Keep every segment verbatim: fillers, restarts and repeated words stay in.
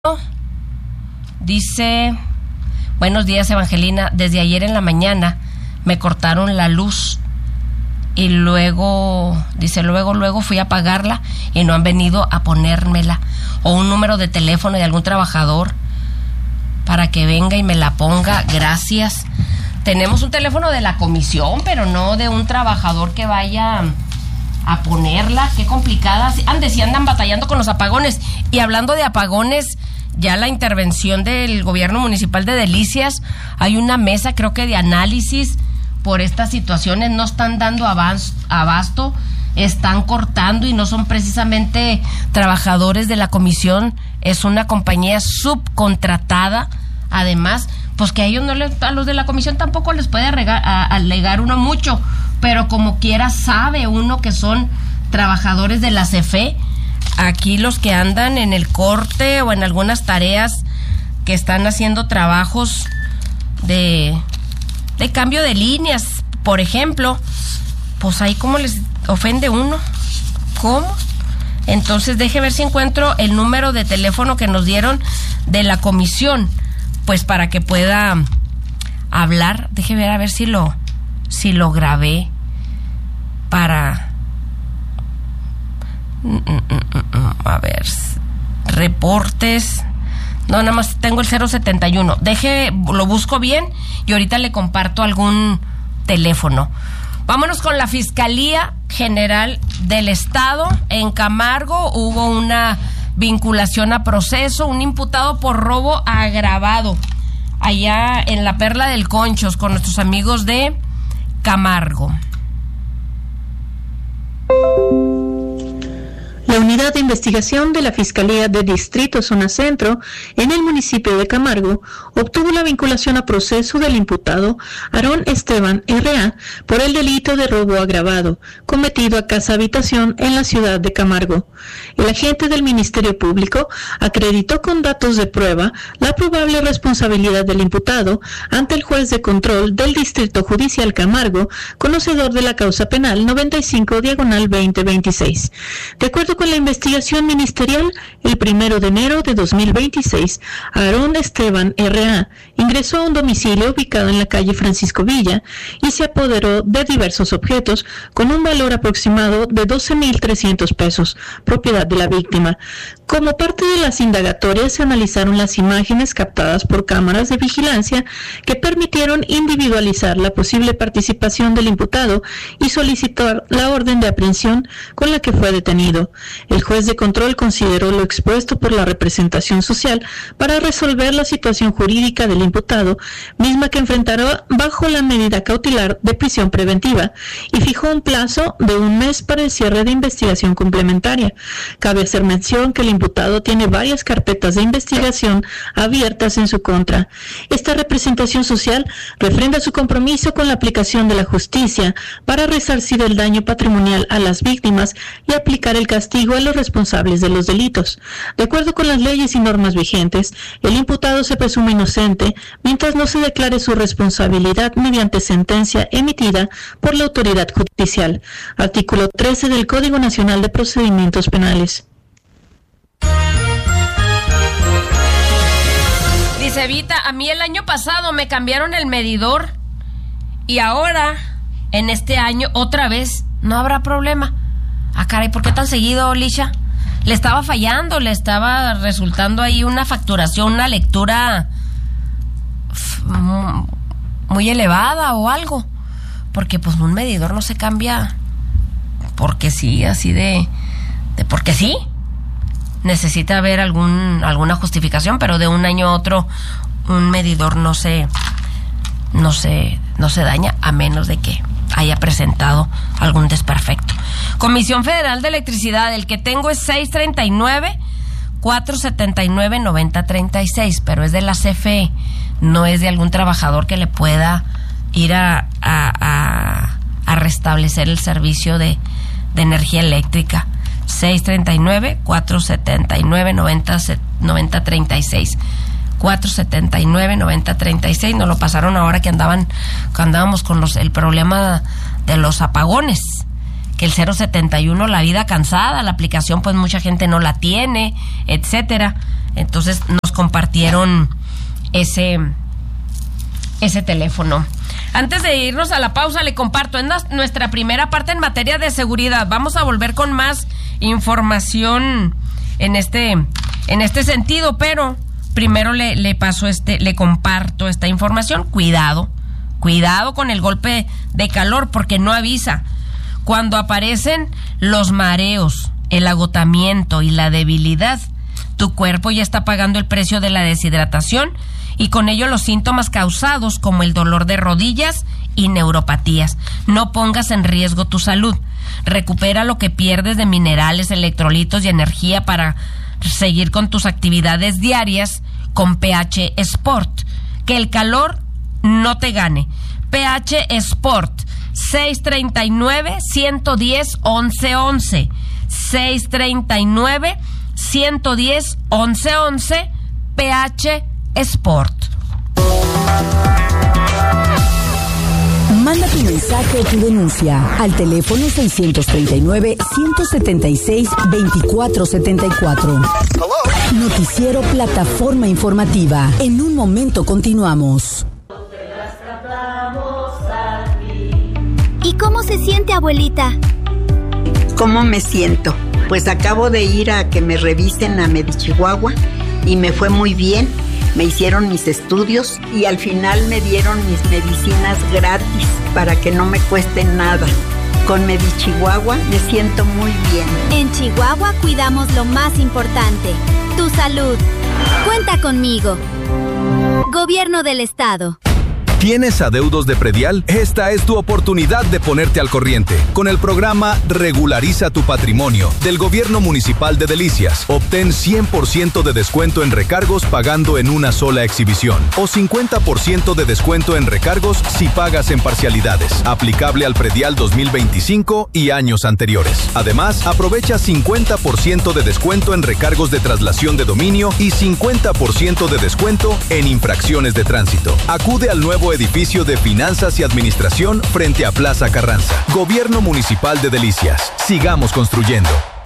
Dice: buenos días, Evangelina. Desde ayer en la mañana me cortaron la luz y luego, dice, luego, luego fui a pagarla y no han venido a ponérmela. O un número de teléfono de algún trabajador para que venga y me la ponga. Gracias. Tenemos un teléfono de la comisión, pero no de un trabajador que vaya a ponerla. Qué complicada. Andes y andan batallando con los apagones. Y hablando de apagones, ya la intervención del gobierno municipal de Delicias, hay una mesa, creo que de análisis por estas situaciones. No están dando abasto, están cortando y no son precisamente trabajadores de la comisión, es una compañía subcontratada. Además, pues que a ellos no les, a los de la comisión tampoco les puede alegar, a, alegar uno mucho, pero como quiera sabe uno que son trabajadores de la C F E. Aquí los que andan en el corte o en algunas tareas que están haciendo trabajos de, de cambio de líneas, por ejemplo, pues ahí cómo les ofende uno. ¿Cómo? Entonces deje ver si encuentro el número de teléfono que nos dieron de la comisión, pues para que pueda hablar. Deje ver a ver si lo, si lo grabé para... A ver, reportes. No, nada más tengo el cero setenta y uno. Deje, lo busco bien y ahorita le comparto algún teléfono. Vámonos con la Fiscalía General del Estado. En Camargo hubo una vinculación a proceso, un imputado por robo agravado allá en la Perla del Conchos con nuestros amigos de Camargo. La unidad de investigación de la Fiscalía de Distrito Zona Centro en el municipio de Camargo obtuvo la vinculación a proceso del imputado Aarón Esteban R A por el delito de robo agravado cometido a casa habitación en la ciudad de Camargo. El agente del Ministerio Público acreditó con datos de prueba la probable responsabilidad del imputado ante el juez de control del Distrito Judicial Camargo, conocedor de la causa penal noventa y cinco diagonal veinte veintiséis. De acuerdo con la investigación ministerial, el primero de enero de dos mil veintiséis, Aarón Esteban R A ingresó a un domicilio ubicado en la calle Francisco Villa y se apoderó de diversos objetos con un valor aproximado de doce mil trescientos pesos, propiedad de la víctima. Como parte de las indagatorias se analizaron las imágenes captadas por cámaras de vigilancia que permitieron individualizar la posible participación del imputado y solicitar la orden de aprehensión con la que fue detenido. El juez de control consideró lo expuesto por la representación social para resolver la situación jurídica del imputado, misma que enfrentará bajo la medida cautelar de prisión preventiva, y fijó un plazo de un mes para el cierre de investigación complementaria. Cabe hacer mención que el imputado tiene varias carpetas de investigación abiertas en su contra. Esta representación social refrenda su compromiso con la aplicación de la justicia para resarcir el daño patrimonial a las víctimas y aplicar el castigo a los responsables de los delitos. De acuerdo con las leyes y normas vigentes, el imputado se presume inocente mientras no se declare su responsabilidad mediante sentencia emitida por la autoridad judicial. Artículo trece del Código Nacional de Procedimientos Penales. Dice Vita, a mí el año pasado me cambiaron el medidor y ahora, en este año, otra vez, no habrá problema. Ah, caray, ¿por qué tan seguido, Lisha? Le estaba fallando, le estaba resultando ahí una facturación, una lectura f- muy elevada o algo. Porque pues un medidor no se cambia porque sí, así de, de porque sí. Necesita haber algún alguna justificación, pero de un año a otro un medidor no se no se no se daña a menos de que haya presentado algún desperfecto. Comisión Federal de Electricidad, el que tengo es seis treinta y nueve, cuatro setenta y nueve, noventa treinta y seis, pero es de la C F E, no es de algún trabajador que le pueda ir a a, a, a restablecer el servicio de, de energía eléctrica. seis treinta y nueve, cuatro setenta y nueve, noventa treinta y seis. cuatro setenta y nueve, noventa treinta y seis. Nos lo pasaron ahora que andaban que andábamos con los el problema de los apagones, que el cero setenta y uno, la vida cansada, la aplicación pues mucha gente no la tiene, etcétera. Entonces nos compartieron ese, ese teléfono. Antes de irnos a la pausa, le comparto en nuestra primera parte en materia de seguridad. Vamos a volver con más información en este, en este sentido, pero primero le, le paso este, le comparto esta información. Cuidado, cuidado con el golpe de calor, porque no avisa. Cuando aparecen los mareos, el agotamiento y la debilidad, tu cuerpo ya está pagando el precio de la deshidratación y con ello los síntomas causados como el dolor de rodillas y neuropatías. No pongas en riesgo tu salud. Recupera lo que pierdes de minerales, electrolitos y energía para seguir con tus actividades diarias con pH Sport. Que el calor no te gane. pH Sport seis treinta y nueve, ciento diez, once once. seis treinta y nueve, ciento diez, once once. pH Sport. Manda tu mensaje o tu denuncia al teléfono seiscientos treinta y nueve, ciento setenta y seis, veinticuatro setenta y cuatro. Noticiero Plataforma Informativa. En un momento continuamos. ¿Y cómo se siente, abuelita? ¿Cómo me siento? Pues acabo de ir a que me revisen a Medichihuahua y me fue muy bien. Me hicieron mis estudios y al final me dieron mis medicinas gratis para que no me cueste nada. Con Medichihuahua me siento muy bien. En Chihuahua cuidamos lo más importante, tu salud. Cuenta conmigo. Gobierno del Estado. ¿Tienes adeudos de predial? Esta es tu oportunidad de ponerte al corriente. Con el programa Regulariza tu Patrimonio del Gobierno Municipal de Delicias, obtén cien por ciento de descuento en recargos pagando en una sola exhibición o cincuenta por ciento de descuento en recargos si pagas en parcialidades. Aplicable al predial dos mil veinticinco y años anteriores. Además, aprovecha cincuenta por ciento de descuento en recargos de traslación de dominio y cincuenta por ciento de descuento en infracciones de tránsito. Acude al nuevo edificio de Finanzas y Administración frente a Plaza Carranza. Gobierno Municipal de Delicias. Sigamos construyendo.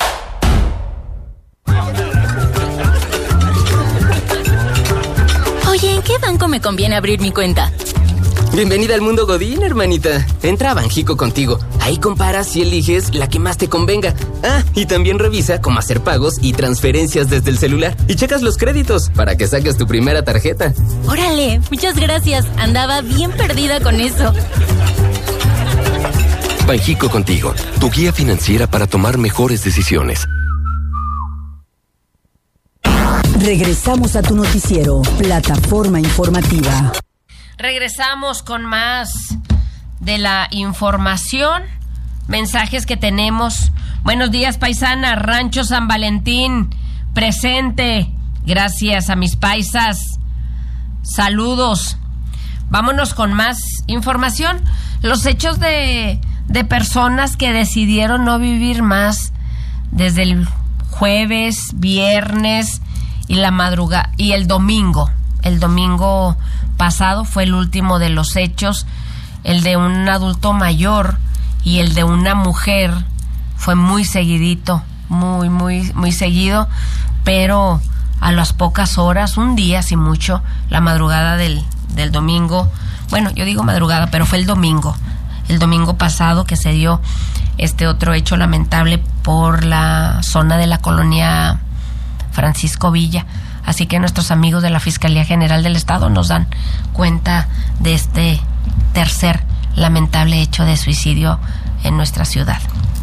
Oye, ¿en qué banco me conviene abrir mi cuenta? Bienvenida al mundo Godín, hermanita. Entra a Banjico Contigo. Ahí comparas y eliges la que más te convenga. Ah, y también revisa cómo hacer pagos y transferencias desde el celular. Y checas los créditos para que saques tu primera tarjeta. Órale, muchas gracias. Andaba bien perdida con eso. Banjico Contigo, tu guía financiera para tomar mejores decisiones. Regresamos a tu noticiero, Plataforma Informativa. Regresamos con más de la información, mensajes que tenemos. Buenos días, paisana, Rancho San Valentín, presente. Gracias a mis paisas. Saludos. Vámonos con más información. Los hechos de, de personas que decidieron no vivir más desde el jueves, viernes y la madrugada y el domingo. El domingo pasado fue el último de los hechos, el de un adulto mayor y el de una mujer fue muy seguidito, muy, muy, muy seguido, pero a las pocas horas, un día, si mucho, la madrugada del, del domingo, bueno, yo digo madrugada, pero fue el domingo, el domingo pasado que se dio este otro hecho lamentable por la zona de la colonia Francisco Villa. Así que nuestros amigos de la Fiscalía General del Estado nos dan cuenta de este tercer lamentable hecho de suicidio en nuestra ciudad.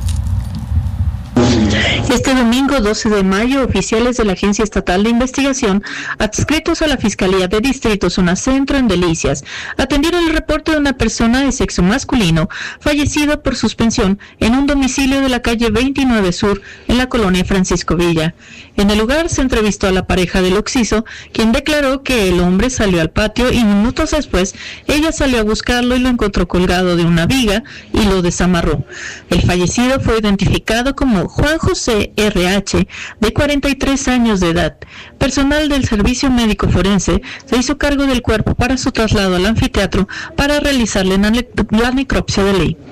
Este domingo doce de mayo, oficiales de la Agencia Estatal de Investigación, adscritos a la Fiscalía de Distrito Zona Centro en Delicias, atendieron el reporte de una persona de sexo masculino fallecida por suspensión en un domicilio de la calle veintinueve Sur, en la colonia Francisco Villa. En el lugar se entrevistó a la pareja del occiso, quien declaró que el hombre salió al patio y minutos después ella salió a buscarlo y lo encontró colgado de una viga y lo desamarró. El fallecido fue identificado como Juan José R H, de cuarenta y tres años de edad. Personal del Servicio Médico Forense se hizo cargo del cuerpo para su traslado al anfiteatro para realizarle la necropsia de ley.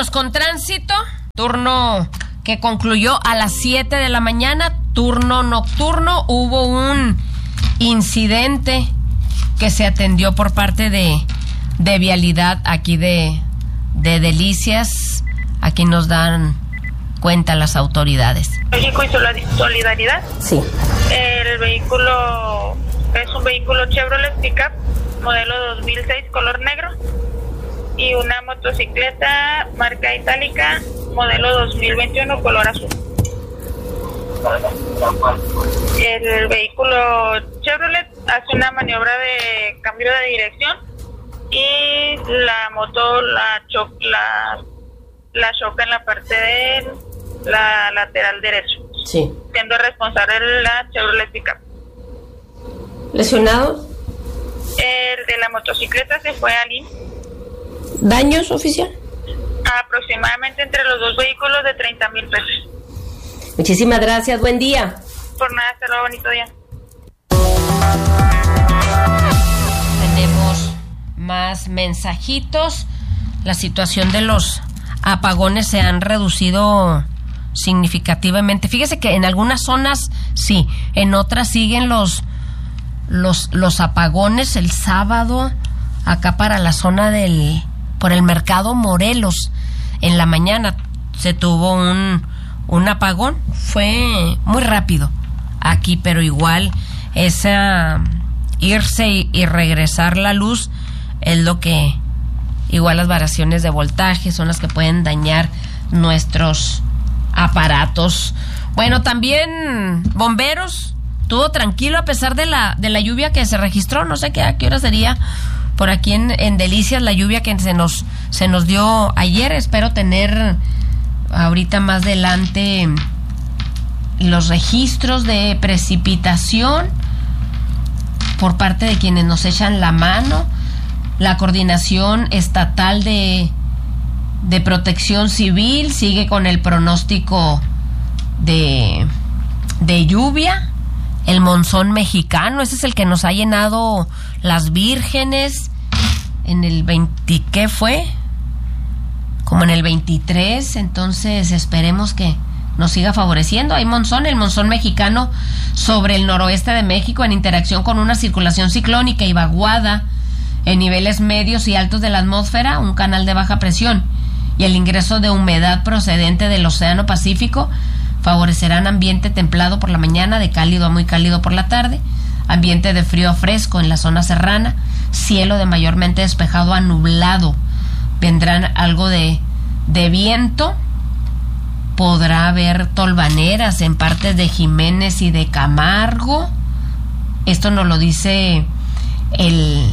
Vámonos con tránsito, turno que concluyó a las siete de la mañana, turno nocturno. Hubo un incidente que se atendió por parte de, de Vialidad aquí de, de Delicias. Aquí nos dan cuenta las autoridades. México y Solidaridad. Sí. El vehículo es un vehículo Chevrolet Pickup, modelo dos mil seis, color negro, y una motocicleta marca itálica, modelo dos mil veintiuno, color azul. El vehículo Chevrolet hace una maniobra de cambio de dirección y la moto la, cho- la, la choca en la parte de la lateral derecho. Sí. Siendo responsable de la Chevrolet Pickup. ¿Lesionados? El de la motocicleta se fue al I M S S. ¿Daños, oficial? Aproximadamente entre los dos vehículos de treinta mil pesos. Muchísimas gracias, buen día. Por nada, hasta luego, bonito día. Tenemos más mensajitos. La situación de los apagones se han reducido significativamente. Fíjese que en algunas zonas sí, en otras siguen los los los apagones. El sábado acá para la zona del por el mercado Morelos en la mañana se tuvo un un apagón, fue muy rápido aquí, pero igual esa irse y, y regresar la luz es lo que igual las variaciones de voltaje son las que pueden dañar nuestros aparatos. Bueno, también bomberos, estuvo tranquilo a pesar de la de la lluvia que se registró. No sé qué a qué hora sería por aquí en, en Delicias la lluvia que se nos se nos dio ayer. Espero tener ahorita más adelante los registros de precipitación por parte de quienes nos echan la mano. La Coordinación Estatal de de Protección Civil sigue con el pronóstico de, de lluvia. El monzón mexicano, ese es el que nos ha llenado las vírgenes en el veinte, ¿qué fue? Como en el veintitrés, entonces esperemos que nos siga favoreciendo. Hay monzón, el monzón mexicano sobre el noroeste de México en interacción con una circulación ciclónica y vaguada en niveles medios y altos de la atmósfera, un canal de baja presión y el ingreso de humedad procedente del Océano Pacífico favorecerán ambiente templado por la mañana, de cálido a muy cálido por la tarde, ambiente de frío a fresco en la zona serrana, cielo de mayormente despejado a nublado. Vendrán algo de, de viento, podrá haber tolvaneras en partes de Jiménez y de Camargo. Esto nos lo dice el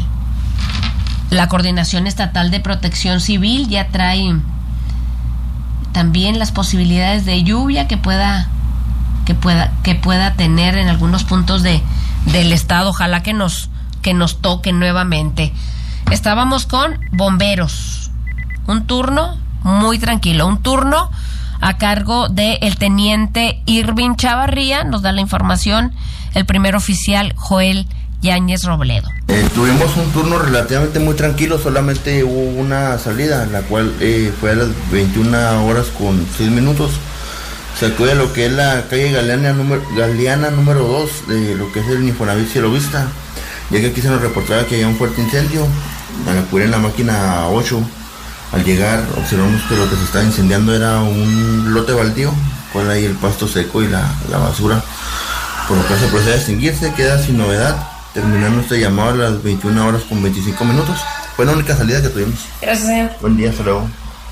la Coordinación Estatal de Protección Civil, ya trae también las posibilidades de lluvia que pueda que pueda que pueda tener en algunos puntos de del estado. Ojalá que nos que nos toque nuevamente. Estábamos con bomberos, un turno muy tranquilo, un turno a cargo del teniente Irving Chavarría. Nos da la información el primer oficial Joel Yáñez Robledo. Eh, tuvimos un turno relativamente muy tranquilo, solamente hubo una salida, la cual eh, fue a las veintiuna horas con seis minutos. Se acude a lo que es la calle Galeana número, Galeana número dos, de lo que es el Infonavit Cielo Vista, ya que aquí se nos reportaba que había un fuerte incendio. Al acudir en la máquina ocho, al llegar observamos que lo que se estaba incendiando era un lote baldío, con ahí el pasto seco y la, la basura, por lo que se procede a extinguirse, queda sin novedad. Terminando este llamado a las veintiuna horas con veinticinco minutos. Fue la única salida que tuvimos. Gracias, señor. Buen día, hasta luego.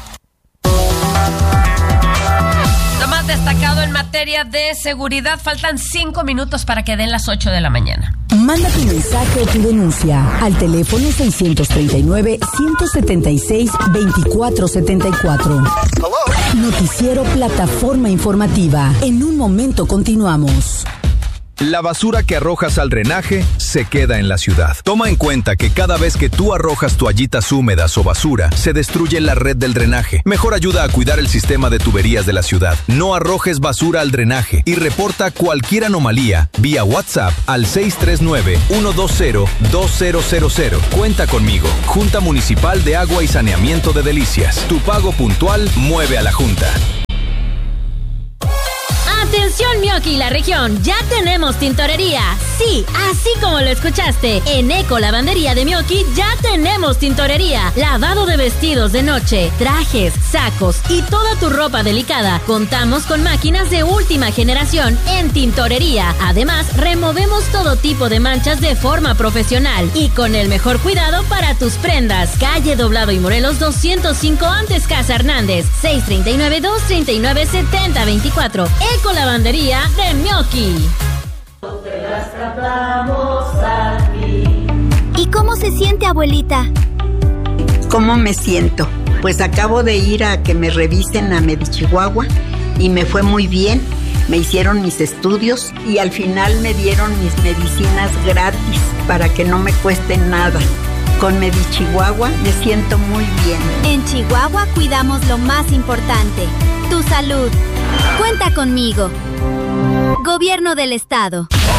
Lo más destacado en materia de seguridad, faltan cinco minutos para que den las ocho de la mañana. Manda tu mensaje o tu denuncia al teléfono seiscientos treinta y nueve, ciento setenta y seis, veinticuatro setenta y cuatro. Noticiero Plataforma Informativa. En un momento continuamos. La basura que arrojas al drenaje se queda en la ciudad. Toma en cuenta que cada vez que tú arrojas toallitas húmedas o basura, se destruye la red del drenaje. Mejor ayuda a cuidar el sistema de tuberías de la ciudad. No arrojes basura al drenaje y reporta cualquier anomalía vía WhatsApp al seis tres nueve, uno dos cero, dos cero cero cero. Cuenta conmigo. Junta Municipal de Agua y Saneamiento de Delicias. Tu pago puntual mueve a la Junta. Atención Mioki y la región, ya tenemos tintorería. Sí, así como lo escuchaste. En Eco Lavandería de Mioki ya tenemos tintorería. Lavado de vestidos de noche, trajes, sacos y toda tu ropa delicada. Contamos con máquinas de última generación en tintorería. Además, removemos todo tipo de manchas de forma profesional y con el mejor cuidado para tus prendas. Calle Doblado y Morelos doscientos cinco antes Casa Hernández. seis tres nueve, dos tres nueve, siete cero dos cuatro. Eco Lavandería de Mioki. ¿Y cómo se siente, abuelita? ¿Cómo me siento? Pues acabo de ir a que me revisen a Medichihuahua y me fue muy bien. Me hicieron mis estudios y al final me dieron mis medicinas gratis para que no me cueste nada. Con Medichihuahua me siento muy bien. En Chihuahua cuidamos lo más importante, tu salud. Cuenta conmigo. Gobierno del Estado.